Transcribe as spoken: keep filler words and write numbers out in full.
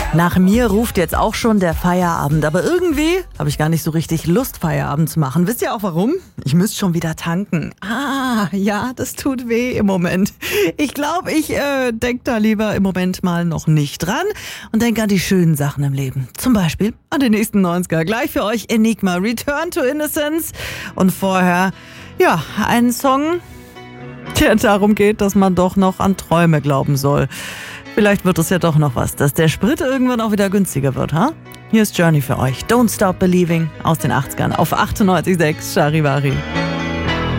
Nach mir ruft jetzt auch schon der Feierabend, aber irgendwie habe ich gar nicht so richtig Lust, Feierabend zu machen. Wisst ihr auch warum? Ich müsste schon wieder tanken. Ah, ja, das tut weh im Moment. Ich glaube, ich äh, denke da lieber im Moment mal noch nicht dran und denke an die schönen Sachen im Leben. Zum Beispiel an den nächsten neunziger. Gleich für euch Enigma, Return to Innocence. Und vorher, ja, einen Song, der darum geht, dass man doch noch an Träume glauben soll. Vielleicht wird es ja doch noch was, dass der Sprit irgendwann auch wieder günstiger wird, ha? Hier ist Journey für euch. Don't Stop Believing aus den achtzigern auf achtundneunzig Komma sechs Charivari.